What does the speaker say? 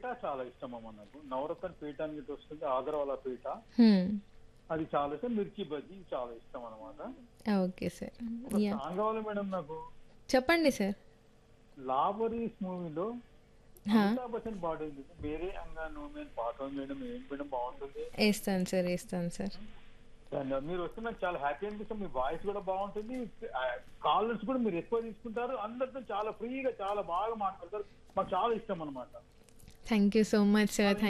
చాలా ఇష్టం అమ్మ నాకు. నవరత్న పీఠ అని చెప్పి వస్తుంది, ఆగరవాల పీఠ. హ్మ్. అది చాలా ఇష్టం. మిర్చి బజ్జీ చాలా ఇష్టం అనమాట. Okay sir. ఒక యాహ్! సాంగ్ కావాలి మేడం నాకు. చెప్పండి సార్. లాబరీస్ మూవీలో హా! అమితాబ్ బచ్చన్ పాడింది మేరే అంగా నువ్వు మేము పాట ఉంది మేడం. ఏం మేడం బాగుంటుంది. ఏస్తాను సార్. ఏస్తాను సార్. మీరు వస్తే నాకు చాలా హ్యాపీ అనిపిస్తుంది. మీ వాయిస్ కూడా బాగుంటుంది. కాలర్స్ కూడా మీరు ఎక్కువ తీసుకుంటారు. అందరితో చాలా ఫ్రీగా చాలా బాగా మాట్లాడతారు. మాకు చాలా ఇష్టం అనమాట. Thank you so much sir.